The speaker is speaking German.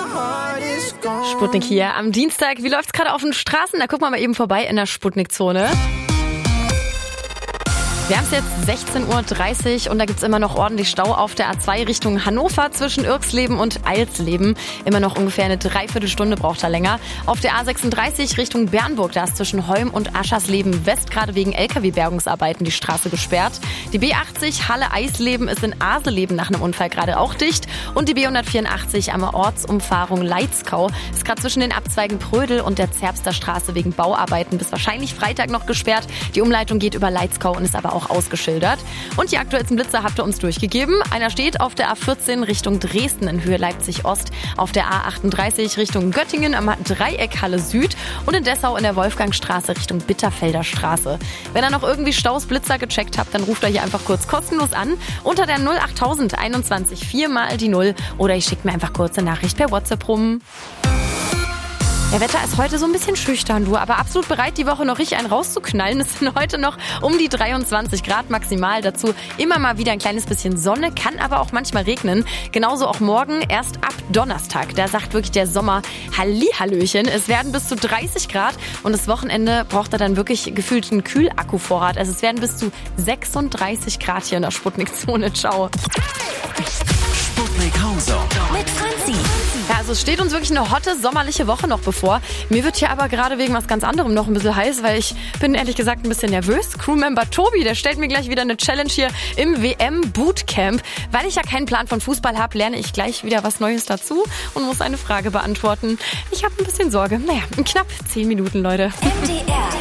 Sputnik hier am Dienstag. Wie läuft's gerade auf den Straßen? Da gucken wir mal eben vorbei in der Sputnik-Zone. Wir haben es jetzt 16:30 Uhr und da gibt's immer noch ordentlich Stau auf der A2 Richtung Hannover zwischen Irksleben und Eilsleben. Immer noch ungefähr eine Dreiviertelstunde braucht er länger. Auf der A36 Richtung Bernburg, da ist zwischen Holm und Aschersleben West gerade wegen LKW-Bergungsarbeiten die Straße gesperrt. Die B80 Halle-Eisleben ist in Aseleben nach einem Unfall gerade auch dicht. Und die B184 am Ortsumfahrung Leitzkau ist gerade zwischen den Abzweigen Prödel und der Zerbster Straße wegen Bauarbeiten bis wahrscheinlich Freitag noch gesperrt. Die Umleitung geht über Leitzkau und ist aber auch ausgeschildert. Und die aktuellsten Blitzer habt ihr uns durchgegeben. Einer steht auf der A14 Richtung Dresden in Höhe Leipzig-Ost, auf der A38 Richtung Göttingen am Dreieck Halle Süd und in Dessau in der Wolfgangstraße Richtung Bitterfelder Straße. Wenn ihr noch irgendwie Staus, Blitzer gecheckt habt, dann ruft ihr hier einfach kurz kostenlos an unter der 08000 21 4 mal die 0 oder ihr schickt mir einfach kurz eine Nachricht per WhatsApp rum. Der Wetter ist heute so ein bisschen schüchtern, du, aber absolut bereit, die Woche noch richtig einen rauszuknallen. Es sind heute noch um die 23 Grad maximal. Dazu immer mal wieder ein kleines bisschen Sonne, kann aber auch manchmal regnen. Genauso auch morgen, erst ab Donnerstag. Da sagt wirklich der Sommer Hallihallöchen. Es werden bis zu 30 Grad und das Wochenende braucht er dann wirklich gefühlt einen Kühlakkuvorrat. Also es werden bis zu 36 Grad hier in der Sputnik-Zone. Ciao. Sputnik Hauser mit Franzi. Ja, also es steht uns wirklich eine hotte, sommerliche Woche noch bevor. Mir wird hier aber gerade wegen was ganz anderem noch ein bisschen heiß, weil ich bin ehrlich gesagt ein bisschen nervös. Crewmember Tobi, der stellt mir gleich wieder eine Challenge hier im WM-Bootcamp. Weil ich ja keinen Plan von Fußball habe, lerne ich gleich wieder was Neues dazu und muss eine Frage beantworten. Ich habe ein bisschen Sorge. Naja, in knapp 10 Minuten, Leute. MDR